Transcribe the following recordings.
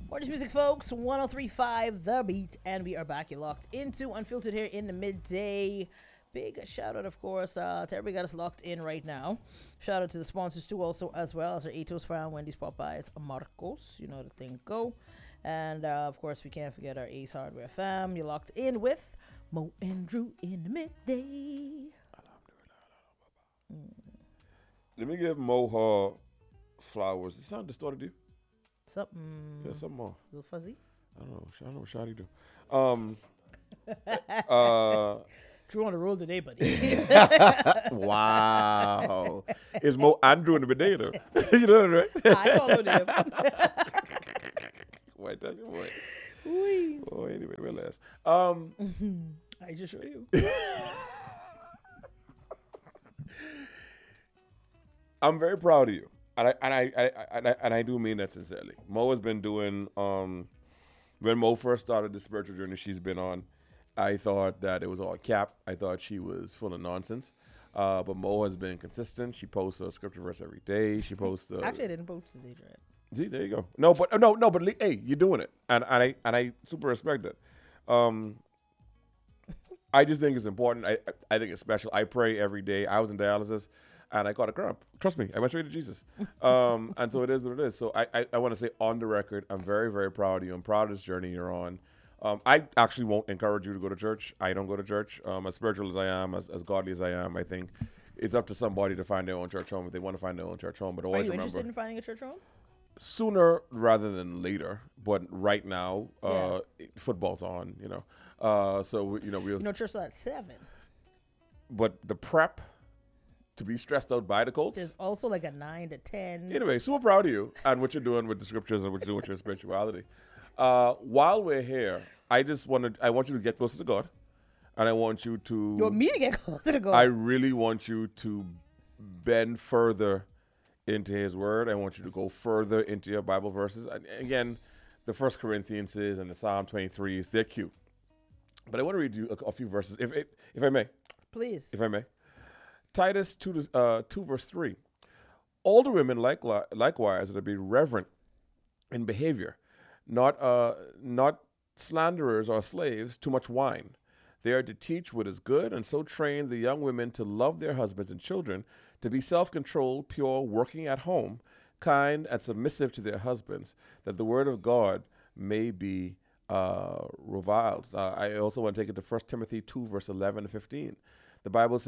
Orange Music, folks, 1035 The Beat, and we are back. You're locked into Unfiltered here in the midday. Big shout out, of course, to everybody got us locked in right now. Shout out to the sponsors, too, also, as well as our Atos Farm, Wendy's, Popeyes, Marcos. You know the thing go. And, of course, we can't forget our Ace Hardware fam. You're locked in with Mo and Drew in the midday. Let me give Mo her flowers. It sound distorted to you? Something. Yeah, something more. A little fuzzy. I don't know. I don't know what Shotty do. Drew on the roll today, buddy. Wow. It's Mo Andrew in the bidet, though. You know that, right? I follow them. Why tell you what? Oui. Oh, anyway, relax. I just show you. I'm very proud of you. And I do mean that sincerely. Mo has been doing, when Mo first started the spiritual journey she's been on, I thought that it was all cap. I thought she was full of nonsense. But Mo has been consistent. She posts a scripture verse every day. She posts Actually, I didn't post today, right? See, there you go. But hey, you're doing it. And I super respect it. I just think it's important. I think it's special. I pray every day. I was in dialysis. And I caught a cramp. Trust me, I went straight to Jesus. And so it is what it is. So I want to say on the record, I'm very, very proud of you. I'm proud of this journey you're on. I actually won't encourage you to go to church. I don't go to church. As spiritual as I am, as godly as I am, I think it's up to somebody to find their own church home if they want to find their own church home. But Are always you remember, interested in finding a church home? sooner rather than later. But right now, football's on, so, we'll. You know, church starts at 7. But the prep to be stressed out by the Colts. There's also like a 9 to 10. Anyway, super proud of you and what you're doing with the scriptures and what you're doing with your spirituality. While we're here, I want you to get closer to God, and I want you to. You want me to get closer to God? I really want you to bend further into His Word. I want you to go further into your Bible verses. And again, the 1 Corinthians and the Psalm 23s, they're cute, but I want to read you a few verses, if I may. Please. If I may. Titus 2 verse 3. Older women likewise are to be reverent in behavior, not slanderers or slaves to much wine. They are to teach what is good, and so train the young women to love their husbands and children, to be self-controlled, pure, working at home, kind, and submissive to their husbands, that the word of God may be reviled. I also want to take it to 1 Timothy 2 verse 11 and 15. The Bible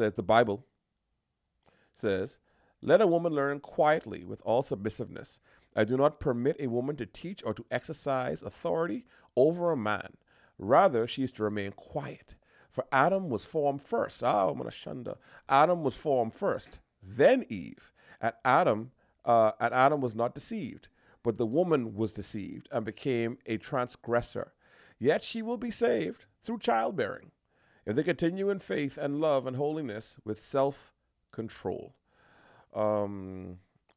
says, let a woman learn quietly with all submissiveness. I do not permit a woman to teach or to exercise authority over a man. Rather, she is to remain quiet. For Adam was formed first. Adam was formed first, then Eve. And Adam was not deceived, but the woman was deceived and became a transgressor. Yet she will be saved through childbearing, if they continue in faith and love and holiness with self-control. And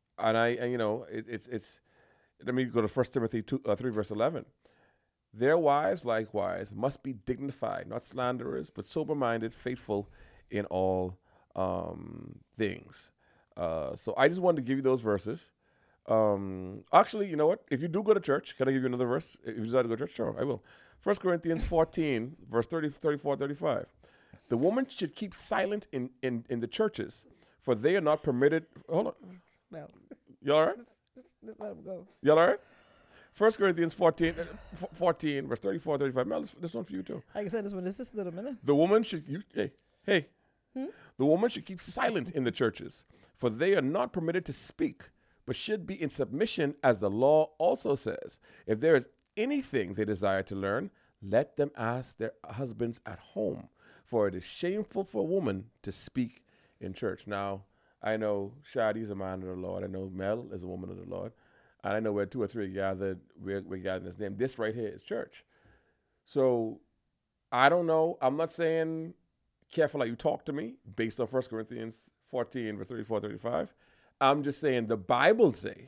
it's let me go to 1 Timothy 3 verse 11. Their wives likewise must be dignified, not slanderers, but sober-minded, faithful in all things. So I just wanted to give you those verses. Actually, you know what? If you do go to church, can I give you another verse? If you decide to go to church, sure, I will. 1 Corinthians 14, verse 30, 34, 35. The woman should keep silent in the churches, for they are not permitted. Hold on. No. You all right? Just let him go. You all right? 1 Corinthians 14, verse 34, 35. Mel, this one for you too. Like I said, this one is just a little minute. The woman should, The woman should keep silent in the churches, for they are not permitted to speak, but should be in submission, as the law also says. If there is anything they desire to learn, let them ask their husbands at home, for it is shameful for a woman to speak in church. Now, I know Shadi is a man of the Lord. I know Mel is a woman of the Lord. And I know where 2 or 3 are gathered, we're gathered in His name. This right here is church. So, I don't know. I'm not saying careful how you talk to me based on 1 Corinthians 14, verse 34, 35. I'm just saying the Bible say,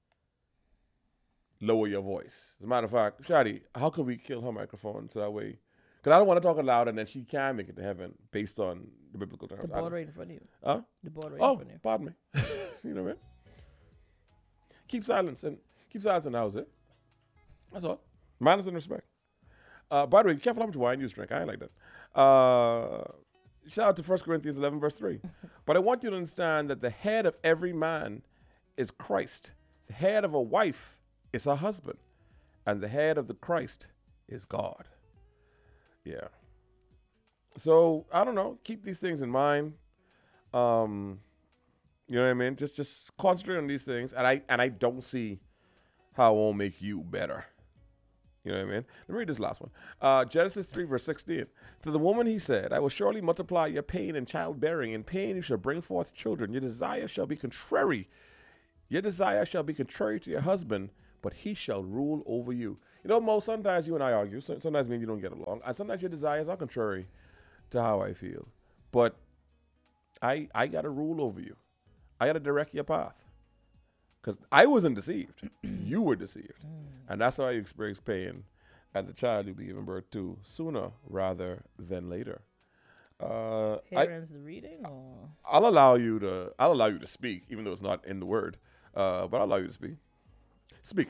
lower your voice. As a matter of fact, Shadi, how can we kill her microphone so that way? Because I don't want to talk loud and then she can make it to heaven based on the biblical terms. The board right in front of you. Huh? The board right in front of you. Pardon me. You know what? Keep silence in the house, eh? That's all. Manners and respect. By the way, be careful how much wine you drink. I ain't like that. Shout out to 1 Corinthians 11, verse 3. But I want you to understand that the head of every man is Christ. The head of a wife is her husband. And the head of the Christ is God. Yeah. So, I don't know. Keep these things in mind. You know what I mean? Just concentrate on these things. And I don't see how it won't make you better. You know what I mean? Let me read this last one. Genesis 3, verse 16. To the woman he said, I will surely multiply your pain and childbearing. In pain you shall bring forth children. Your desire shall be contrary. Your desire shall be contrary to your husband, but he shall rule over you. You know, Mo, sometimes you and I argue. Sometimes me and you don't get along. And sometimes your desires are contrary to how I feel. But I got to rule over you. I got to direct your path. Because I wasn't deceived. You were deceived. And that's how you experience pain as a child you'll be giving birth to sooner rather than later. Here ends the reading? Or? I'll allow you to speak, even though it's not in the word. But I'll allow you to speak. Speak.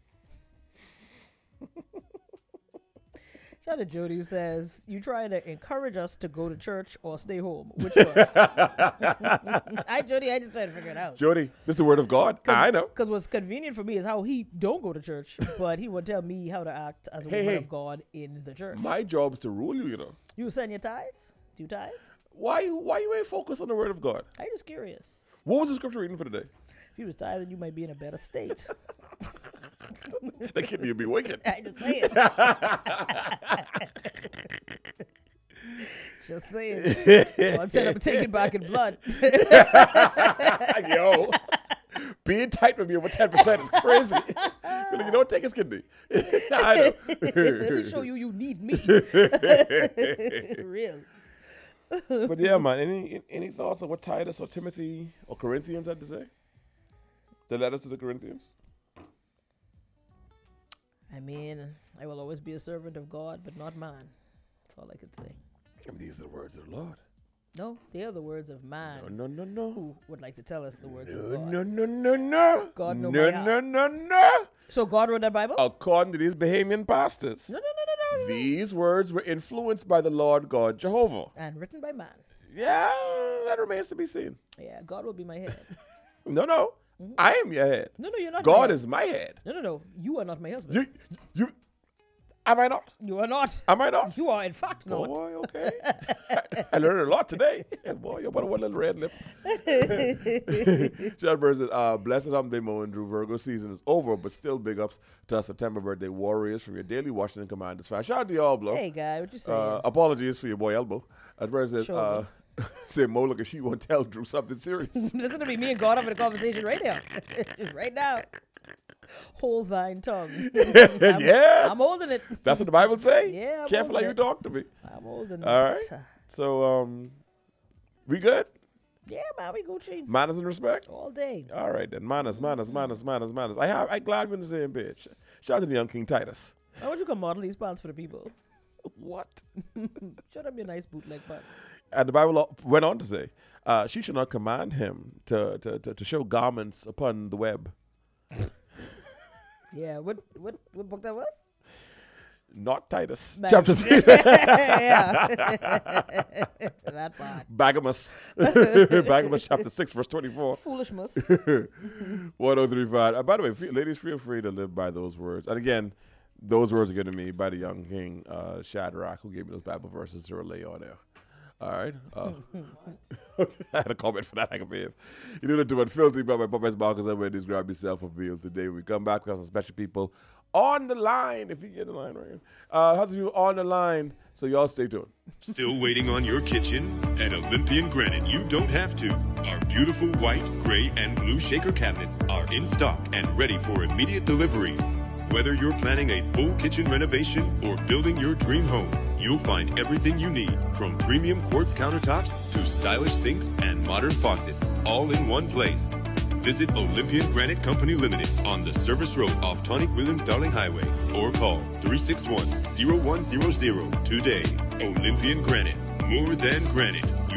Shout out to Jody who says, you trying to encourage us to go to church or stay home? Which one? Jody, I just trying to figure it out. Jody, this is the word of God. I know. Because what's convenient for me is how he don't go to church, but he would tell me how to act as a woman of God in the church. My job is to rule you, you know. You send your tithes? Do you tithe? Why you ain't focused on the word of God? I'm just curious. What was the scripture reading for today? If you was tithing, you might be in a better state. That kid would be wicked. I just say it. Just saying. Instead of taking back in blood. Yo, being tight with me over 10% is crazy. Like, you don't take his kidney. I know. Let me show you need me. Real. But yeah, man, any thoughts on what Titus or Timothy or Corinthians had to say? The letters to the Corinthians? I mean, I will always be a servant of God, but not man. That's all I could say. I mean, these are the words of the Lord. No, they are the words of man. No. Who would like to tell us the words of God? No. God know No. So God wrote that Bible? According to these Bahamian pastors. No. These words were influenced by the Lord God Jehovah. And written by man. Yeah, that remains to be seen. Yeah, God will be my head. No. Mm-hmm. I am your head. No, you're not. God is my head. No. You are not my husband. You. Am I not? You are not. Am I not? You are, in fact, not. Boy, okay. I learned a lot today. Boy, you about one little red lip. Shout out, blessed Humday Mo and Drew. Virgo season is over, but still big ups to our September birthday warriors from your daily Washington Commanders fan. Shout out to y'all, blow. Hey, guy, what you saying? Apologies for your boy Elbow. As Bird says, Sure, say Mo, look, she won't tell Drew something serious. Listen to me and God having a conversation right now. Right now. Hold thine tongue. I'm holding it. That's what the Bible say? Yeah, I'm careful how you it. talk to me. I'm holding it. All right. So, we good? Yeah, man, we Gucci. Manners and respect? All day. All right, then. Manners. I'm glad we're in the same page. Shout out to the young King Titus. I want you to model these pants for the people. What? Show them your nice bootleg pants. And the Bible went on to say, she should not command him to show garments upon the web. Yeah, what book that was? Not Titus. Mag- Chapter 3. Yeah. That part. Bagamus. Bagamus chapter 6, verse 24. Foolishness. 1035. By the way, ladies, feel free to live by those words. And again, those words are given to me by the young king Shadrach, who gave me those Bible verses to relay on there. All right. I had a comment for that. I can behave. You need to do Unfiltered by my Popeyes Marcus. Everybody just grab yourself a meal today. We come back. We have some special people on the line. If you get the line right. Have some people on the line. So y'all stay tuned. Still waiting on your kitchen? At Olympian Granite, you don't have to. Our beautiful white, gray, and blue shaker cabinets are in stock and ready for immediate delivery. Whether you're planning a full kitchen renovation or building your dream home, you'll find everything you need, from premium quartz countertops to stylish sinks and modern faucets, all in one place. Visit Olympian Granite Company Limited on the service road off Tonic Williams Darling Highway or call 361-0100 today. Olympian Granite, more than granite.